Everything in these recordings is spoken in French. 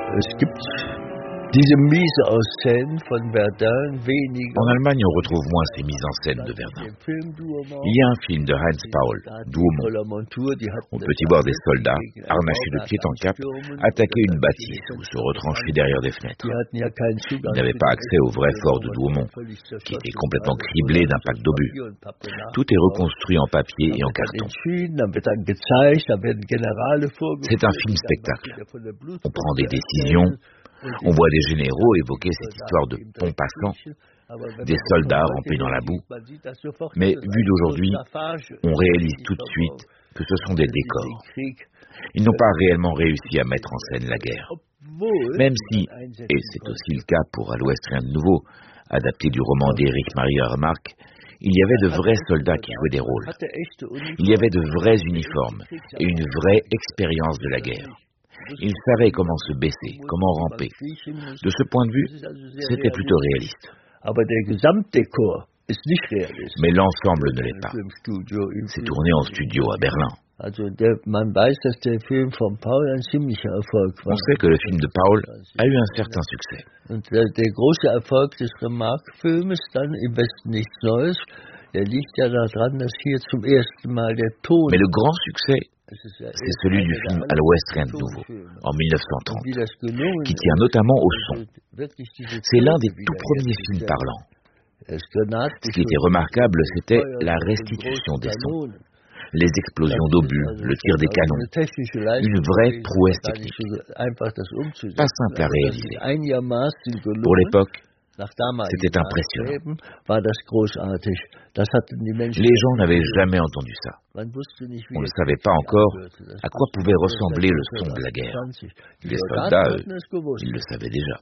En Allemagne, on retrouve moins ces mises en scène de Verdun. Il y a un film de Hans Paul, Douaumont. On peut y voir des soldats, harnachés de pied en cap, attaquer une bâtisse ou se retrancher derrière des fenêtres. Ils n'avaient pas accès au vrai fort de Douaumont, qui était complètement criblé d'impacts d'obus. Tout est reconstruit en papier et en carton. C'est un film-spectacle. On prend des décisions. On voit des généraux évoquer cette histoire de pont passant, des soldats rampés dans la boue. Mais vu d'aujourd'hui, on réalise tout de suite que ce sont des décors. Ils n'ont pas réellement réussi à mettre en scène la guerre. Même si, et c'est aussi le cas pour À l'Ouest rien de nouveau, adapté du roman d'Éric Maria Remarque, il y avait de vrais soldats qui jouaient des rôles. Il y avait de vrais uniformes et une vraie expérience de la guerre. Ils savaient comment se baisser, comment ramper. De ce point de vue, c'était plutôt réaliste. Mais l'ensemble ne l'est pas. C'est tourné en studio à Berlin. On sait que le film de Paul a eu un certain succès. Mais le grand succès, c'est celui du film À l'Ouest rien de nouveau, en 1930, qui tient notamment au son. C'est l'un des tout premiers films parlants. Ce qui était remarquable, c'était la restitution des sons. Les explosions d'obus, le tir des canons, une vraie prouesse technique. Pas simple à réaliser. Pour l'époque, c'était impressionnant. Les gens n'avaient jamais entendu ça. On ne savait pas encore à quoi pouvait ressembler le son de la guerre. Les soldats, eux, ils le savaient déjà.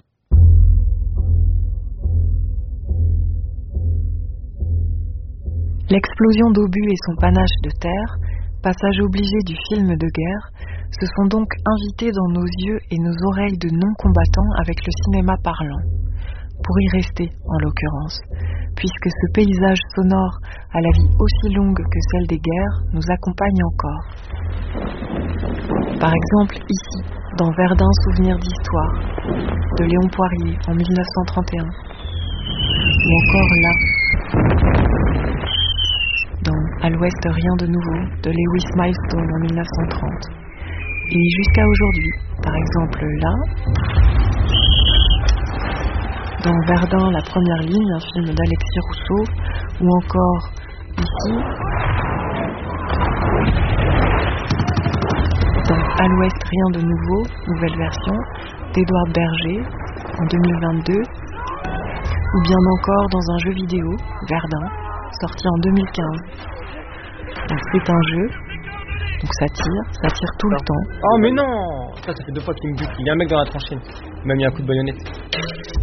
L'explosion d'obus et son panache de terre, passage obligé du film de guerre, se sont donc invités dans nos yeux et nos oreilles de non-combattants avec le cinéma parlant. Pour y rester, en l'occurrence, puisque ce paysage sonore à la vie aussi longue que celle des guerres nous accompagne encore. Par exemple, ici, dans Verdun, Souvenir d'Histoire, de Léon Poirier, en 1931. Ou encore là, dans À l'Ouest rien de nouveau, de Lewis Milestone en 1930. Et jusqu'à aujourd'hui, par exemple là, dans Verdun, la première ligne, un film d'Alexis Rousseau, ou encore ici, dans À l'Ouest rien de nouveau, nouvelle version, d'Édouard Berger, en 2022, ou bien encore dans un jeu vidéo, Verdun, sorti en 2015. Donc c'est un jeu, donc ça tire tout le temps. Oh mais non, ça fait 2 fois qu'il me bute, il y a un mec dans la tranchée, il m'a mis un coup de baïonnette.